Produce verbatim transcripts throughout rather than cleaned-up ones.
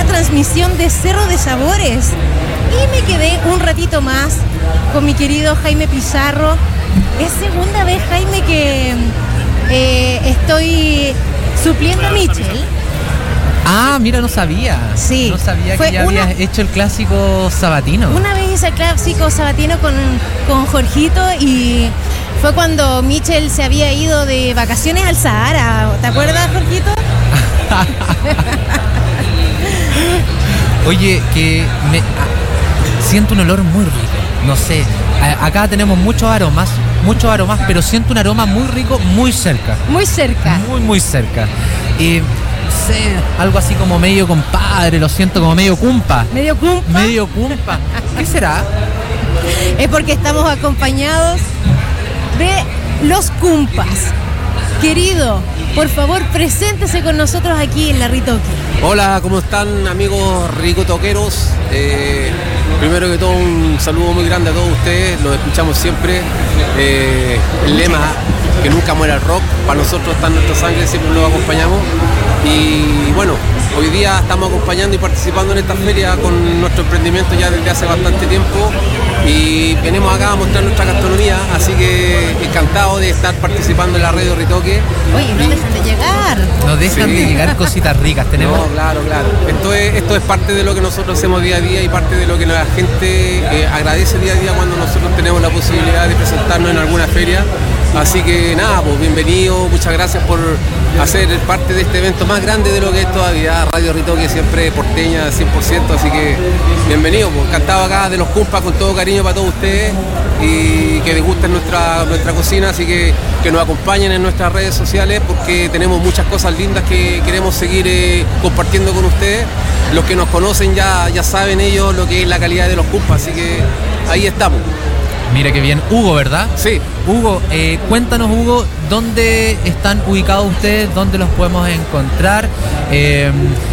transmisión de Cerro de Sabores. Y me quedé un ratito más con mi querido Jaime Pizarro. Es segunda vez, Jaime, que eh, estoy supliendo a Michel. Ah, mira, no sabía. Sí. No sabía Fue que ya una, habías hecho el clásico sabatino. Una vez hice el clásico sabatino con, con Jorgito y fue cuando Michel se había ido de vacaciones al Sahara. ¿Te acuerdas, Jorgito? Oye, que me, a, siento un olor muy rico. No sé, a, acá tenemos muchos aromas, muchos aromas, pero siento un aroma muy rico, muy cerca. Muy cerca. Muy, muy cerca. Y no sé, algo así como medio compadre, lo siento como medio cumpa. Medio cumpa. Medio cumpa. ¿Qué será? Es porque estamos acompañados de los cumpas. Querido, por favor, preséntese con nosotros aquí en la Ritoque. Hola, ¿cómo están, amigos ricotoqueros? Eh, primero que todo, un saludo muy grande a todos ustedes, los escuchamos siempre. Eh, el lema, que nunca muera el rock, para nosotros está en nuestra sangre, siempre los acompañamos. Y bueno, hoy día estamos acompañando y participando en esta feria con nuestro emprendimiento ya desde hace bastante tiempo. Y venimos acá a mostrar nuestra gastronomía, así que encantado de estar participando en la Radio Ritoque. Oye, no dejan de llegar. Nos dejan Sí. de llegar cositas ricas. Tenemos. No, claro, claro. Esto es, esto es parte de lo que nosotros hacemos día a día y parte de lo que la gente eh, agradece día a día cuando nosotros tenemos la posibilidad de presentarnos en alguna feria. Así que nada, pues bienvenido, muchas gracias por hacer parte de este evento más grande de lo que es todavía. Radio Ritoque siempre porteña cien por ciento, así que bienvenido, pues encantado acá de los cumpas con todo cariño para todos ustedes y que les guste nuestra, nuestra cocina, así que que nos acompañen en nuestras redes sociales porque tenemos muchas cosas lindas que queremos seguir eh, compartiendo con ustedes. Los que nos conocen ya, ya saben ellos lo que es la calidad de los cumpas, así que ahí estamos. Mira qué bien. Hugo, ¿verdad? Sí. Hugo, eh, cuéntanos, Hugo, ¿dónde están ubicados ustedes? ¿Dónde los podemos encontrar? Eh,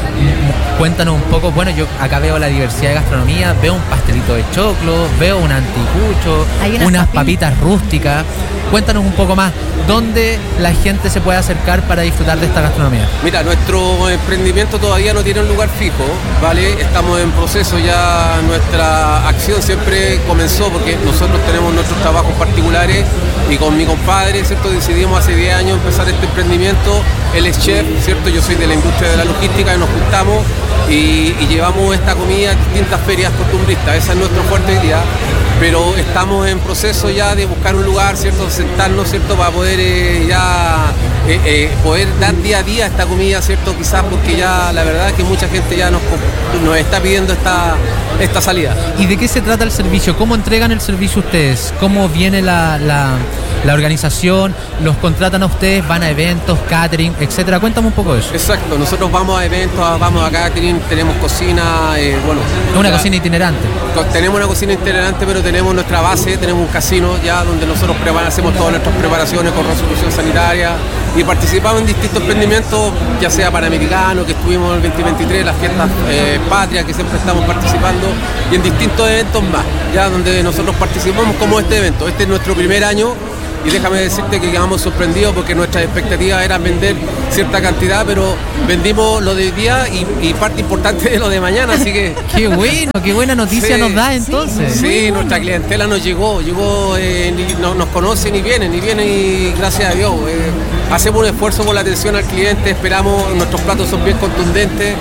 cuéntanos un poco. Bueno, yo acá veo la diversidad de gastronomía, veo un pastelito de choclo, veo un anticucho, Hay unas unas papitas. papitas rústicas. Cuéntanos un poco más, ¿dónde la gente se puede acercar para disfrutar de esta gastronomía? Mira, nuestro emprendimiento todavía no tiene un lugar fijo, ¿vale? Estamos en proceso ya, nuestra acción siempre comenzó porque nosotros tenemos nuestros trabajos particulares y con mi compadre, ¿cierto? Decidimos hace diez años empezar este emprendimiento. Él es chef, ¿cierto? Yo soy de la industria de la logística y nos juntamos y, y llevamos esta comida a distintas ferias costumbristas. Esa es nuestro fuerte hoy día. Pero estamos en proceso ya de buscar un lugar, ¿cierto? Sentarnos, ¿cierto? Para poder eh, ya eh, eh, poder dar día a día esta comida, ¿cierto? Quizás porque ya la verdad es que mucha gente ya nos, nos está pidiendo esta, esta salida. ¿Y de qué se trata el servicio? ¿Cómo entregan el servicio ustedes? ¿Cómo viene la, la, la organización? ¿Los contratan a ustedes? ¿Van a eventos, catering, etcétera? Cuéntame un poco de eso. Exacto, nosotros vamos a eventos, vamos a catering, tenemos cocina, eh, bueno... Es una ya, cocina itinerante. Tenemos una cocina itinerante, pero tenemos nuestra base, tenemos un casino ya donde nosotros prepara, hacemos todas nuestras preparaciones con resolución sanitaria y participamos en distintos emprendimientos, ya sea Panamericano, que estuvimos en el veinte veintitrés, las fiestas eh, patrias, que siempre estamos participando, y en distintos eventos más, ya donde nosotros participamos como este evento. Este es nuestro primer año. Y déjame decirte que quedamos sorprendidos porque nuestras expectativas eran vender cierta cantidad, pero vendimos lo de hoy día y, y parte importante de lo de mañana, así que... Qué bueno, qué buena noticia Sí, nos da sí, entonces. Sí, nuestra clientela nos llegó, llegó, eh, y no, nos conocen y vienen, y vienen y gracias a Dios. Eh, hacemos un esfuerzo por la atención al cliente, esperamos, nuestros platos son bien contundentes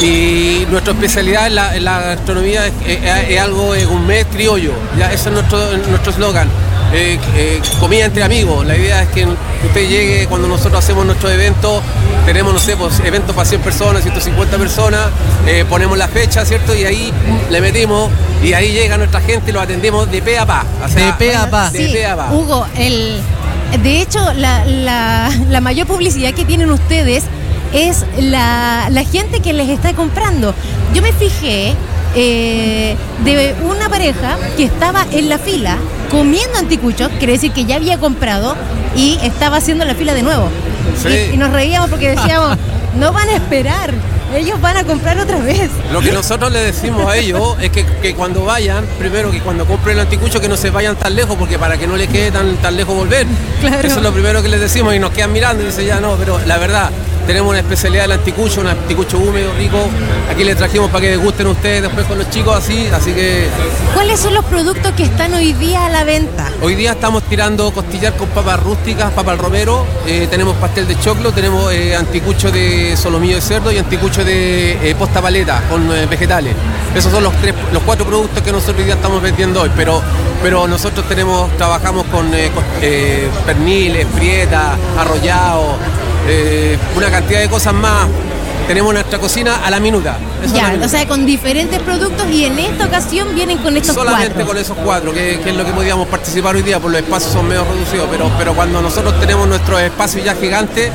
y nuestra especialidad en la, en la gastronomía es, es, es algo eh, gourmet criollo, ya ese es nuestro nuestro eslogan. Eh, eh, comida entre amigos, la idea es que usted llegue cuando nosotros hacemos nuestros eventos, tenemos, no sé, pues, eventos para cien personas, ciento cincuenta personas, eh, ponemos la fecha, ¿cierto? Y ahí le metimos y ahí llega nuestra gente y lo atendemos de pe a pa. O sea, De pe a pa. de Sí, pe a pa. Hugo, el, de hecho, la, la, la mayor publicidad que tienen ustedes es la, la gente que les está comprando. Yo me fijé eh, de una pareja que estaba en la fila comiendo anticuchos, quiere decir que ya había comprado y estaba haciendo la fila de nuevo. Sí. Y, y nos reíamos porque decíamos, no van a esperar, ellos van a comprar otra vez. Lo que nosotros le decimos a ellos es que, que cuando vayan, primero que cuando compren el anticucho que no se vayan tan lejos, porque para que no les quede tan, tan lejos volver. Claro. Eso es lo primero que les decimos y nos quedan mirando y dicen ya no, pero la verdad, tenemos una especialidad del anticucho, un anticucho húmedo, rico. Aquí le trajimos para que degusten ustedes después con los chicos así, así que... ¿Cuáles son los productos que están hoy día a la venta? Hoy día estamos tirando costillar con papas rústicas, papa al romero, eh, tenemos pastel de choclo, tenemos eh, anticucho de solomillo de cerdo y anticucho de eh, posta paleta con eh, vegetales. Esos son los tres, los cuatro productos que nosotros hoy día estamos vendiendo hoy, pero, pero nosotros tenemos, trabajamos con eh, eh, perniles, prietas, arrollados, eh, una cantidad de cosas más. Tenemos nuestra cocina a la minuta. Ya, la minuta. O sea, con diferentes productos y en esta ocasión vienen con estos Solamente cuatro. con esos cuatro, que, que es lo que podíamos participar hoy día, por los espacios son medio reducidos, pero, pero cuando nosotros tenemos nuestros espacios ya gigantes,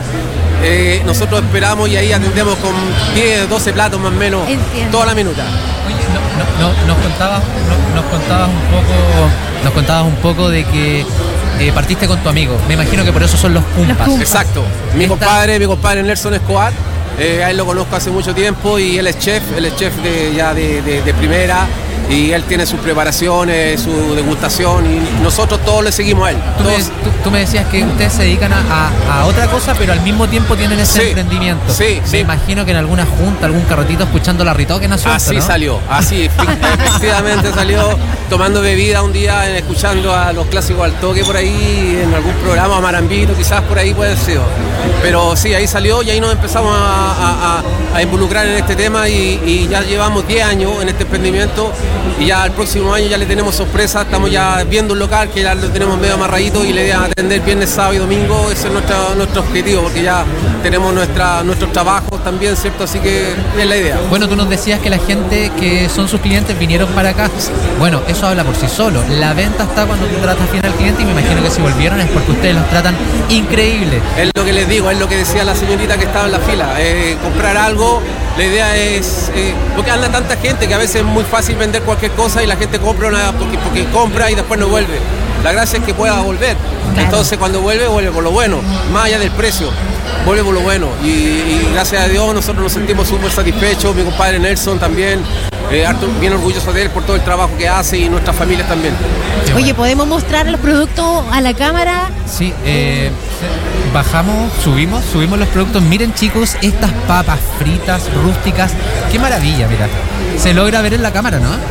eh, nosotros esperamos y ahí atendemos con diez, doce platos más o menos, Entiendo. toda la minuta. Oye, no, no, no, nos contabas, no, nos contabas un poco, nos contabas un poco de que eh, partiste con tu amigo. Me imagino que por eso son los cumpas. Los cumpas. Exacto. Mi Esta... compadre, mi compadre Nelson Escobar. Eh, a él lo conozco hace mucho tiempo y él es chef, él es chef de, ya de, de, de primera y él tiene sus preparaciones, su degustación y nosotros todos le seguimos a él. Tú, Todos... me, tú, tú me decías que ustedes se dedican a, a, a otra cosa, pero al mismo tiempo tienen ese Sí, emprendimiento. sí, me sí. imagino que en alguna junta, algún carretito escuchando la Ritoque nació. Así ¿no? salió, así efectivamente salió tomando bebida un día, escuchando a los clásicos al toque por ahí, en algún programa, Marambito, quizás por ahí puede ser. Pero sí, ahí salió y ahí nos empezamos a, a, a involucrar en este tema y, y ya llevamos diez años en este emprendimiento y ya el próximo año ya le tenemos sorpresa, estamos ya viendo un local que ya lo tenemos medio amarradito y le idea es atender viernes, sábado y domingo, ese es nuestro, nuestro objetivo porque ya tenemos nuestra, nuestros trabajos también, ¿cierto? Así que es la idea. Bueno, tú nos decías que la gente que son sus clientes vinieron para acá. Bueno, eso habla por sí solo. La venta está cuando tú tratas bien al cliente y me imagino que si volvieron es porque ustedes los tratan increíble. Es lo que les digo, es lo que decía la señorita que estaba en la fila. Eh, comprar algo, la idea es... Eh, porque anda tanta gente que a veces es muy fácil vender cualquier cosa y la gente compra una porque, porque compra y después no vuelve. La gracia es que pueda volver. Claro. Entonces cuando vuelve, vuelve por lo bueno, más allá del precio. Vuelve por lo bueno. Y, y gracias a Dios nosotros nos sentimos súper satisfechos. Mi compadre Nelson también. Eh, Arthur, bien orgulloso de él por todo el trabajo que hace y nuestras familias también. Qué Oye, bueno. ¿podemos mostrar los productos a la cámara? Sí, eh, bajamos, subimos, subimos los productos. Miren chicos, estas papas fritas, rústicas. Qué maravilla, mira. Se logra ver en la cámara, ¿no?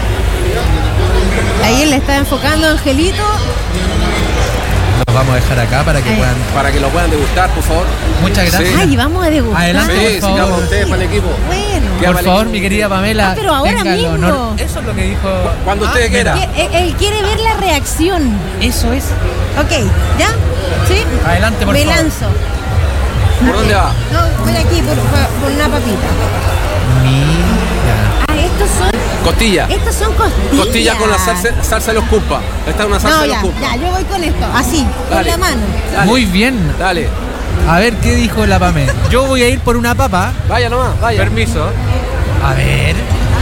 Ahí le está enfocando Angelito. Los vamos a dejar acá para que Ahí. puedan... Para que lo puedan degustar, por favor. Muchas gracias. Sí. Ay, vamos a degustar. Adelante, Sí, por favor. sigamos ustedes para el equipo. Bueno. Qué Por vale. favor, mi querida Pamela. Ah, pero ahora tenga el mismo. honor. Eso es lo que dijo... Cuando Ah, ustedes mira. quieran. Él, él quiere ver la reacción. Eso es. Ok, ¿ya? ¿Sí? Adelante, por Me favor. lanzo. ¿Por dónde va? No, voy aquí por, por una papita. Mira. Ah, estos son... Costilla. Estos son costillas. Costilla con la salsa, salsa de los cumpas. Esta es una salsa No, de los ya, cumpas. ya, yo voy con esto. Así, con Dale. la mano. Dale. Muy bien. Dale. A ver qué dijo la Pame. Yo voy a ir por una papa. Vaya nomás, vaya. Permiso. A ver.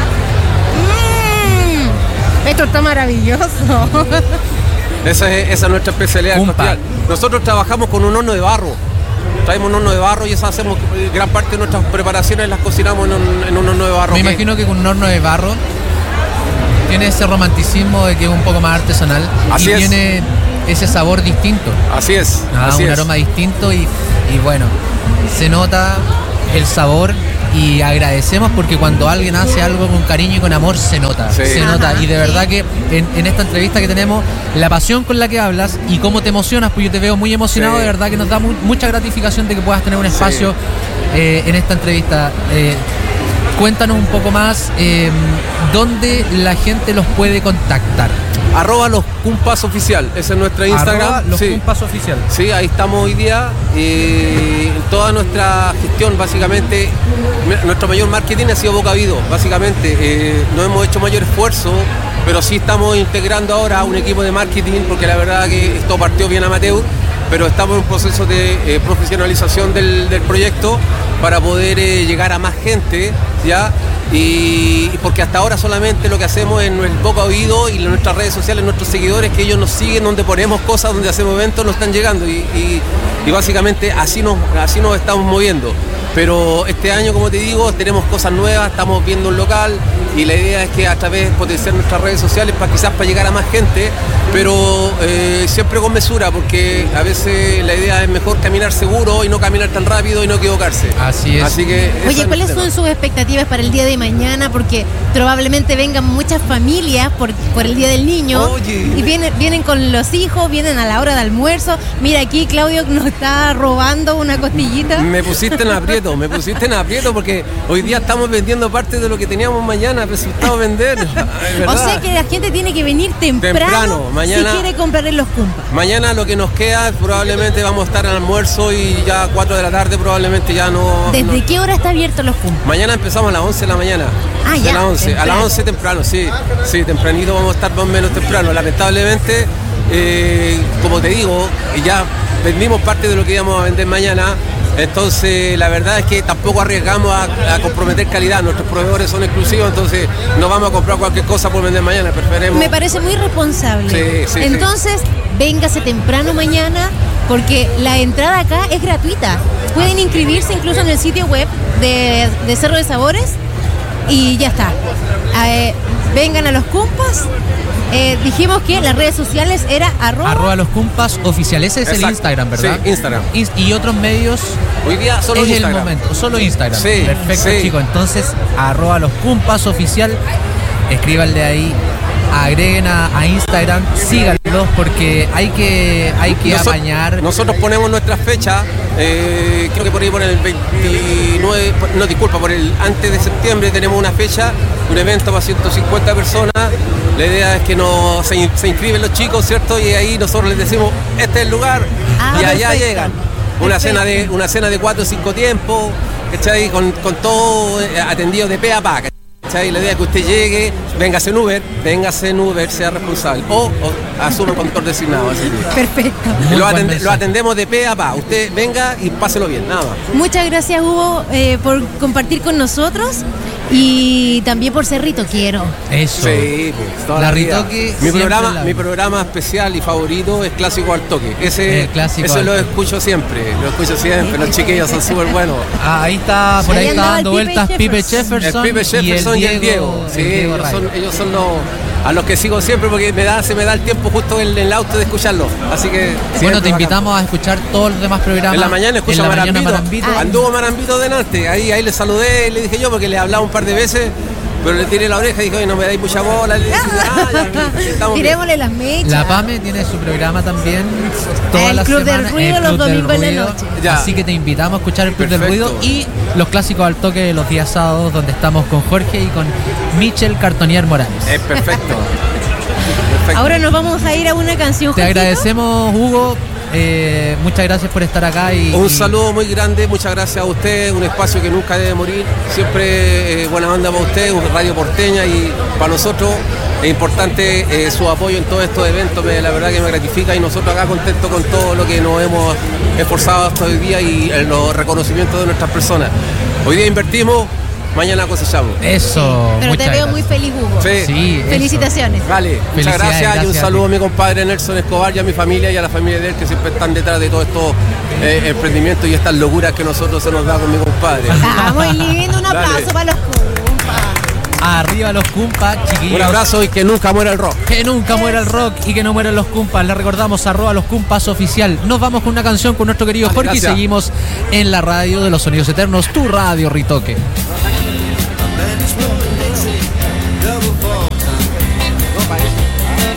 Mm, esto está maravilloso. Esa es, esa es nuestra especialidad. Cumpa. costillar. Nosotros trabajamos con un horno de barro. Traemos un horno de barro y eso hacemos eh, gran parte de nuestras preparaciones las cocinamos en un, en un horno de barro. Me que- imagino que con un horno de barro tiene ese romanticismo de que es un poco más artesanal. Así y es. tiene ese sabor distinto. Así es. Ah, así un es. aroma distinto y, y bueno, se nota el sabor y agradecemos porque cuando alguien hace algo con cariño y con amor se nota, Sí. se Ajá. nota y de verdad que en, en esta entrevista que tenemos, la pasión con la que hablas y cómo te emocionas, pues yo te veo muy emocionado, Sí. de verdad que nos da mu- mucha gratificación de que puedas tener un Sí. espacio eh, en esta entrevista. Eh, cuéntanos un poco más eh, dónde la gente los puede contactar. Arroba los cumpas oficial. Ese es nuestro Instagram. Arroba los sí. Cumpas oficial. Sí, ahí estamos hoy día. Eh, toda nuestra gestión, básicamente, me- nuestro mayor marketing ha sido boca a oído, básicamente. Eh, no hemos hecho mayor esfuerzo, pero sí estamos integrando ahora un equipo de marketing, porque la verdad que esto partió bien amateur, pero estamos en un proceso de eh, profesionalización del, del proyecto para poder eh, llegar a más gente, ¿ya? Y, y porque hasta ahora solamente lo que hacemos es el boca a oído y en nuestras redes sociales, nuestros seguidores que ellos nos siguen, donde ponemos cosas, donde hacemos eventos, nos están llegando y, y- y básicamente así nos, así nos estamos moviendo. Pero este año, como te digo, tenemos cosas nuevas, estamos viendo un local y la idea es que a través de potenciar nuestras redes sociales para quizás para llegar a más gente, pero eh, siempre con mesura, porque a veces la idea es mejor caminar seguro y no caminar tan rápido y no equivocarse. Así es. Así que Oye, ¿cuáles son sus expectativas para el día de mañana? Porque probablemente vengan muchas familias por, por el Día del Niño. Oye. Y vienen, vienen con los hijos, vienen a la hora de almuerzo. Mira, aquí Claudio nos está robando una costillita. Me pusiste en aprieto, me pusiste en aprieto porque hoy día estamos vendiendo parte de lo que teníamos mañana, resultado vender. O sea que la gente tiene que venir temprano, Temprano, mañana- si quiere comprar en los Cumpas. Mañana lo que nos queda probablemente vamos a estar al almuerzo y ya a cuatro de la tarde probablemente ya no... ¿Desde no- qué hora está abierto los Cumpas? Mañana empezamos a las once de la mañana. Ah, De ya, las once. A temprano. las once temprano, sí. Sí, tempranito vamos a estar más o menos temprano. Lamentablemente, eh, como te digo, ya vendimos parte de lo que íbamos a vender mañana. Entonces, la verdad es que tampoco arriesgamos a, a comprometer calidad. Nuestros proveedores son exclusivos, entonces no vamos a comprar cualquier cosa por vender mañana. Preferimos... Me parece muy responsable. Sí, sí, Entonces, véngase temprano mañana, porque la entrada acá es gratuita. Pueden inscribirse incluso en el sitio web de, de Cerro de Sabores y ya está. Eh, vengan a los Cumpas. Eh, dijimos que las redes sociales era arroba, Arroba los Cumpas oficial. Ese es el Exacto. Instagram, ¿verdad? Sí, Instagram. Ins- Y otros medios Hoy día solo es Instagram. el momento, solo Instagram. Sí, Perfecto, sí. chicos. Entonces, arroba los Cumpas oficial, escríbanle ahí, agreguen a, a Instagram, síganlos porque hay que, hay que Noso- apañar. Nosotros ponemos nuestras fechas, eh, creo que por ahí por el veintinueve, no disculpa, por el antes de septiembre tenemos una fecha, un evento para ciento cincuenta personas. La idea es que nos, se, in- se inscriben los chicos, ¿cierto? Y ahí nosotros les decimos, este es el lugar, Ah, y allá perfecto. llegan. Una Perfecto. cena de una cena de cuatro o cinco tiempos, ¿cachai? Con, con todo eh, atendido de pe a pa, ¿cachai? La idea es que usted llegue, véngase en Uber, véngase en Uber, sea responsable, o, o asuma un conductor designado, así que. Perfecto. Muy Lo, buen atende- mensaje. lo atendemos de pe a pa. Usted venga y páselo bien, nada más. Muchas gracias, Hugo, eh, por compartir con nosotros y también por ser ritoquiero. Eso. Sí, pues, toda La la vida. Ritoque Mi siempre programa, la- mi programa especial y favorito es Clásico al Toque. Ese, El Clásico ese al lo Toque. escucho siempre, lo escucho siempre. Los chiquillos son súper buenos. Ah, ahí está, por Ahí ahí está andaba el dando Pipe vueltas Pipe Jefferson. El Jefferson, Pipe Jefferson y el Diego. Sí, el Diego ellos, Rayo. son, ellos son los a los que sigo siempre porque me da, se me da el tiempo justo en, en el auto de escucharlos. Así que Bueno, siempre te bacán. invitamos a escuchar todos los demás programas. En la mañana escucho En la Marambito. mañana Marambito. Anduvo Marambito delante. Ahí, ahí le saludé y le dije yo porque le hablaba un par de veces, pero le tiré la oreja y dije, oye, no me dais mucha bola. Le dije, ah, ya, estamos bien. Tirémosle las mechas. La PAME tiene su programa también todas El las Club del semanas, Ruido el los Club del domingos en la Ruido. noche. Ya. Así que te invitamos a escuchar el Club del Perfecto. Ruido y los clásicos al toque de los días sábados donde estamos con Jorge y con Michel Cartonier Morales. Es perfecto. Perfecto. Ahora nos vamos a ir a una canción. Te Jorgito. agradecemos, Hugo. Eh, muchas gracias por estar acá. Y, Un y- saludo muy grande, muchas gracias a usted, un espacio que nunca debe morir, siempre eh, buena onda para usted, un radio porteña y para nosotros es importante eh, su apoyo en todos estos eventos, me- la verdad que me gratifica y nosotros acá contentos con todo lo que nos hemos esforzado hasta hoy día y en los reconocimientos de nuestras personas. Hoy día invertimos, mañana cosechamos. Eso. Pero te muchas veo gracias. muy feliz, Hugo. Sí. Sí, eso. Felicitaciones. Vale, muchas Felicidades, gracias, y un gracias a saludo a ti. mi compadre Nelson Escobar y a mi familia y a la familia de él que siempre están detrás de todos estos eh, emprendimientos y estas locuras que nosotros se nos da con mi compadre. Ah, muy lindo. Un aplauso Dale. para los Cumpas. Arriba los Cumpas, chiquillos. Un abrazo y que nunca muera el rock. Que nunca muera el rock y que no mueran los Cumpas. Le recordamos arroba los Cumpas oficial. Nos vamos con una canción con nuestro querido Vale, Jorge y gracias. seguimos en la radio de los sonidos eternos, tu radio Ritoque.